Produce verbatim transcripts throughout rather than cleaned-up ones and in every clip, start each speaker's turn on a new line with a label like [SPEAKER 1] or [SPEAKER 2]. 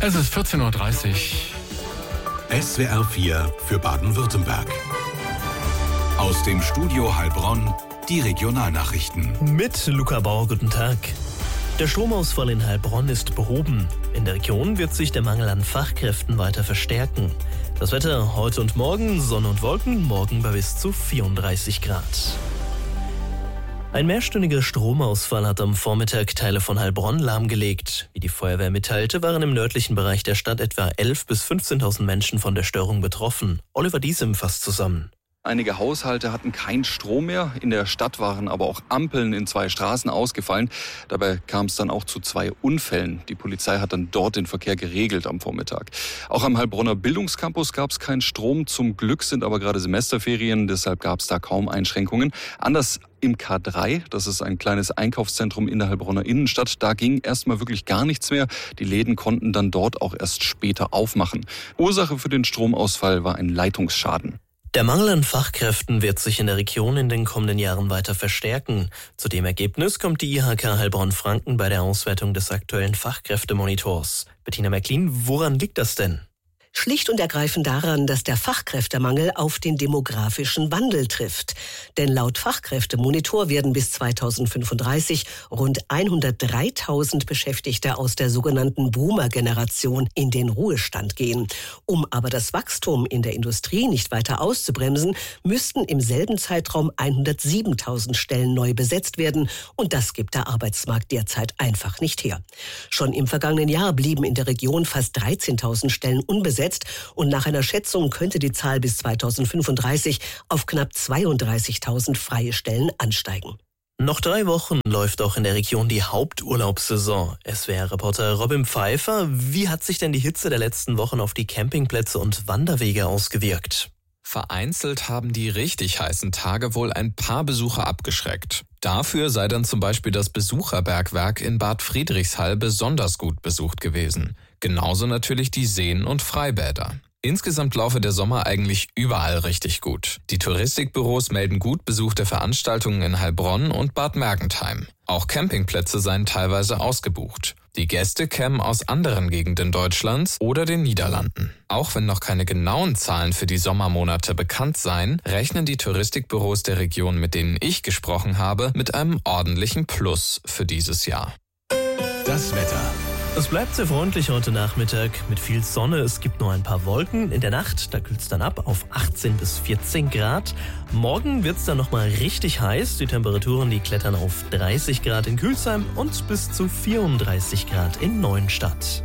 [SPEAKER 1] Es ist vierzehn Uhr dreißig.
[SPEAKER 2] S W R vier für Baden-Württemberg. Aus dem Studio Heilbronn die Regionalnachrichten.
[SPEAKER 3] Mit Luca Bauer, guten Tag. Der Stromausfall in Heilbronn ist behoben. In der Region wird sich der Mangel an Fachkräften weiter verstärken. Das Wetter heute und morgen, Sonne und Wolken, morgen bei bis zu vierunddreißig Grad. Ein mehrstündiger Stromausfall hat am Vormittag Teile von Heilbronn lahmgelegt. Wie die Feuerwehr mitteilte, waren im nördlichen Bereich der Stadt etwa elftausend bis fünfzehntausend Menschen von der Störung betroffen. Oliver Diesem fasst zusammen.
[SPEAKER 4] Einige Haushalte hatten keinen Strom mehr. In der Stadt waren aber auch Ampeln in zwei Straßen ausgefallen. Dabei kam es dann auch zu zwei Unfällen. Die Polizei hat dann dort den Verkehr geregelt am Vormittag. Auch am Heilbronner Bildungscampus gab es keinen Strom. Zum Glück sind aber gerade Semesterferien, deshalb gab es da kaum Einschränkungen. Anders im K drei, das ist ein kleines Einkaufszentrum in der Heilbronner Innenstadt, da ging erstmal wirklich gar nichts mehr. Die Läden konnten dann dort auch erst später aufmachen. Ursache für den Stromausfall war ein Leitungsschaden.
[SPEAKER 3] Der Mangel an Fachkräften wird sich in der Region in den kommenden Jahren weiter verstärken. Zu dem Ergebnis kommt die I H K Heilbronn-Franken bei der Auswertung des aktuellen Fachkräftemonitors. Bettina Märklin, woran liegt das denn?
[SPEAKER 5] Schlicht und ergreifend daran, dass der Fachkräftemangel auf den demografischen Wandel trifft. Denn laut Fachkräftemonitor werden bis zweitausendfünfunddreißig rund hundertdreitausend Beschäftigte aus der sogenannten Boomer-Generation in den Ruhestand gehen. Um aber das Wachstum in der Industrie nicht weiter auszubremsen, müssten im selben Zeitraum hundertsiebentausend Stellen neu besetzt werden. Und das gibt der Arbeitsmarkt derzeit einfach nicht her. Schon im vergangenen Jahr blieben in der Region fast dreizehntausend Stellen unbesetzt. Und nach einer Schätzung könnte die Zahl bis zweitausendfünfunddreißig auf knapp zweiunddreißigtausend freie Stellen ansteigen.
[SPEAKER 3] Noch drei Wochen läuft auch in der Region die Haupturlaubssaison. S W R-Reporter Robin Pfeiffer, wie hat sich denn die Hitze der letzten Wochen auf die Campingplätze und Wanderwege ausgewirkt?
[SPEAKER 6] Vereinzelt haben die richtig heißen Tage wohl ein paar Besucher abgeschreckt. Dafür sei dann zum Beispiel das Besucherbergwerk in Bad Friedrichshall besonders gut besucht gewesen. Genauso natürlich die Seen und Freibäder. Insgesamt laufe der Sommer eigentlich überall richtig gut. Die Touristikbüros melden gut besuchte Veranstaltungen in Heilbronn und Bad Mergentheim. Auch Campingplätze seien teilweise ausgebucht. Die Gäste kämen aus anderen Gegenden Deutschlands oder den Niederlanden. Auch wenn noch keine genauen Zahlen für die Sommermonate bekannt seien, rechnen die Touristikbüros der Region, mit denen ich gesprochen habe, mit einem ordentlichen Plus für dieses Jahr.
[SPEAKER 2] Das Wetter.
[SPEAKER 3] Es bleibt sehr freundlich heute Nachmittag mit viel Sonne. Es gibt nur ein paar Wolken. In der Nacht, da kühlt es dann ab auf achtzehn bis vierzehn Grad. Morgen wird es dann nochmal richtig heiß. Die Temperaturen, die klettern auf dreißig Grad in Külsheim und bis zu vierunddreißig Grad in Neuenstadt.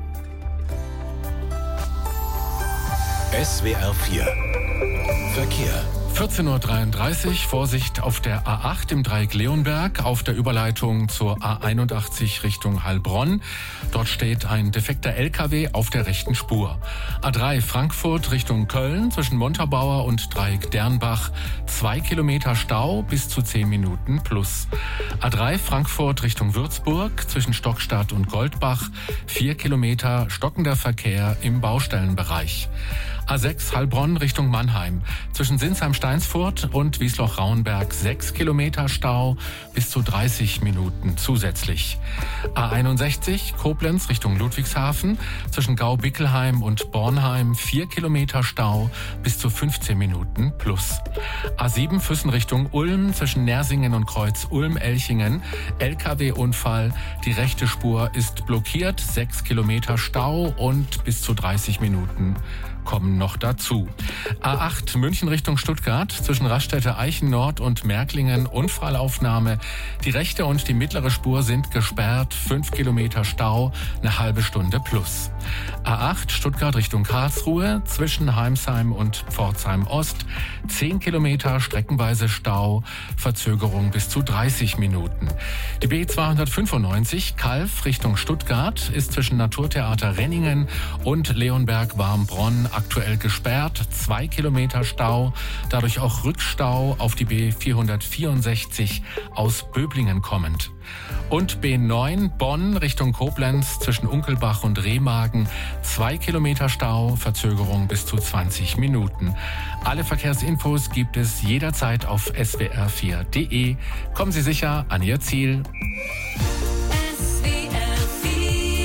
[SPEAKER 2] S W R vier Verkehr.
[SPEAKER 1] vierzehn Uhr dreiunddreißig, Vorsicht auf der A acht im Dreieck Leonberg, auf der Überleitung zur A einundachtzig Richtung Heilbronn. Dort steht ein defekter L K W auf der rechten Spur. A drei Frankfurt Richtung Köln zwischen Montabaur und Dreieck Dernbach, zwei Kilometer Stau bis zu zehn Minuten plus. A drei Frankfurt Richtung Würzburg zwischen Stockstadt und Goldbach, vier Kilometer stockender Verkehr im Baustellenbereich. A sechs Heilbronn Richtung Mannheim zwischen Sinsheim-Steinsfurt und Wiesloch-Rauenberg sechs Kilometer Stau bis zu dreißig Minuten zusätzlich. A einundsechzig Koblenz Richtung Ludwigshafen zwischen Gau-Bickelheim und Bornheim vier Kilometer Stau bis zu fünfzehn Minuten plus. A sieben Füssen Richtung Ulm zwischen Nersingen und Kreuz Ulm-Elchingen L K W-Unfall. Die rechte Spur ist blockiert, sechs Kilometer Stau und bis zu dreißig Minuten kommen noch dazu. A acht München Richtung Stuttgart zwischen Raststätte Eichen Nord und Märklingen Unfallaufnahme. Die rechte und die mittlere Spur sind gesperrt, fünf Kilometer Stau, eine halbe Stunde plus. A acht Stuttgart Richtung Karlsruhe zwischen Heimsheim und Pforzheim Ost, zehn Kilometer streckenweise Stau, Verzögerung bis zu dreißig Minuten. Die B zweihundertfünfundneunzig Calw Richtung Stuttgart ist zwischen Naturtheater Renningen und Leonberg-Warmbronn aktuell gesperrt, zwei Kilometer Stau, dadurch auch Rückstau auf die B vierhundertvierundsechzig aus Böblingen kommend. Und B neun Bonn Richtung Koblenz zwischen Unkelbach und Remagen, zwei Kilometer Stau, Verzögerung bis zu zwanzig Minuten. Alle Verkehrsinfos gibt es jederzeit auf S W R vier Punkt de. Kommen Sie sicher an Ihr Ziel.
[SPEAKER 2] Mit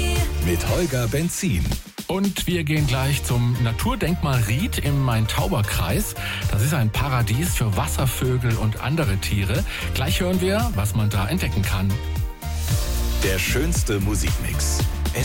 [SPEAKER 2] mit Holger Benzin.
[SPEAKER 1] Und wir gehen gleich zum Naturdenkmal Ried im Main-Tauber-Kreis. Das ist ein Paradies für Wasservögel und andere Tiere. Gleich hören wir, was man da entdecken kann.
[SPEAKER 2] Der schönste Musikmix.